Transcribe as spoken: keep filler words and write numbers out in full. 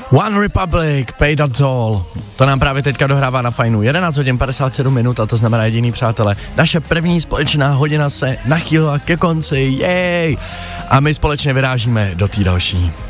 One Republic, Pay That Toll. To nám právě teďka dohrává na fajnu. jedenáct hodin padesát sedm minut a to znamená, jediný přátelé, naše první společná hodina se nachýlila ke konci, jej! A my společně vyrážíme do té další.